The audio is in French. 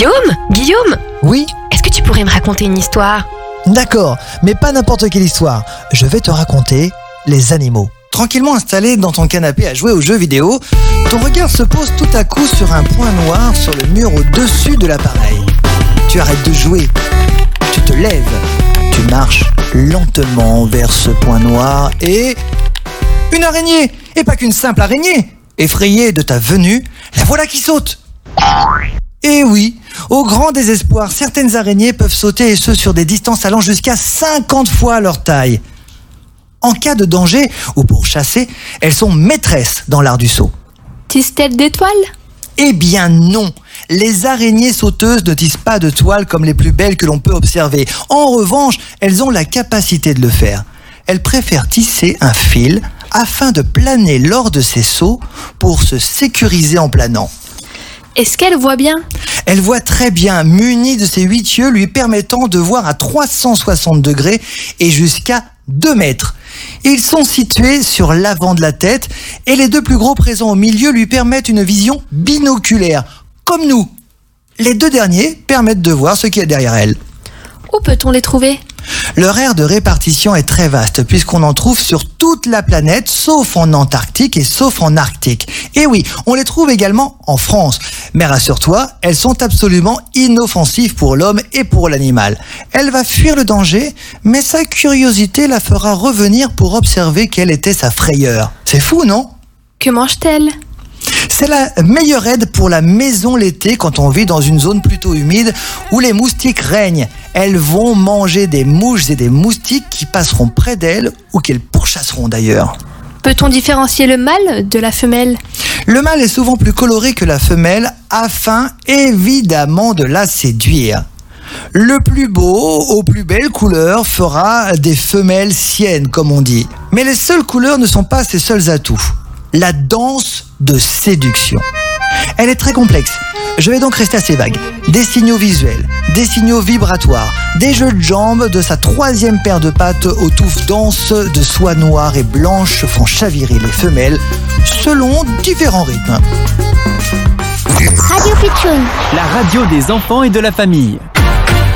Guillaume, Oui, est-ce que tu pourrais me raconter une histoire? d'accord, mais pas n'importe quelle histoire. Je vais te raconter les animaux. Tranquillement installé dans ton canapé à jouer aux jeux vidéo, ton regard se pose tout à coup sur un point noir sur le mur au-dessus de l'appareil. Tu arrêtes de jouer, tu te lèves, tu marches lentement vers ce point noir et... Une araignée! Et pas qu'une simple araignée! Effrayée de ta venue, la voilà qui saute! Et oui, au grand désespoir, certaines araignées peuvent sauter et ce sur des distances allant jusqu'à 50 fois leur taille. En cas de danger ou pour chasser, elles sont maîtresses dans l'art du saut. Tisse-t-elle des toiles? Eh bien non, les araignées sauteuses ne tissent pas de toile comme les plus belles que l'on peut observer. En revanche, elles ont la capacité de le faire. Elles préfèrent tisser un fil afin de planer lors de ces sauts pour se sécuriser en planant. Est-ce qu'elle voit bien? Elle voit très bien, munie de ses 8 yeux lui permettant de voir à 360 degrés et jusqu'à 2 mètres. Ils sont situés sur l'avant de la tête et les deux plus gros présents au milieu lui permettent une vision binoculaire, comme nous. Les deux derniers permettent de voir ce qu'il y a derrière elle. Où peut-on les trouver? Leur aire de répartition est très vaste puisqu'on en trouve sur toute la planète sauf en Antarctique et sauf en Arctique. Et oui, on les trouve également en France. Mais rassure-toi, elles sont absolument inoffensives pour l'homme et pour l'animal. Elle va fuir le danger, mais sa curiosité la fera revenir pour observer quelle était sa frayeur. C'est fou, non ? Que mange-t-elle? C'est la meilleure aide pour la maison l'été quand on vit dans une zone plutôt humide où les moustiques règnent. Elles vont manger des mouches et des moustiques qui passeront près d'elles ou qu'elles pourchasseront d'ailleurs. Peut-on différencier le mâle de la femelle? Le mâle est souvent plus coloré que la femelle afin évidemment de la séduire. Le plus beau, aux plus belles couleurs, fera des femelles siennes comme on dit. Mais les seules couleurs ne sont pas ses seuls atouts. La danse de séduction. Elle est très complexe. Je vais donc rester assez vague. Des signaux visuels, des signaux vibratoires, des jeux de jambes de sa 3e paire de pattes aux touffes denses de soie noire et blanche font chavirer les femelles selon différents rythmes. Radio Pitchoun, La radio des enfants et de la famille.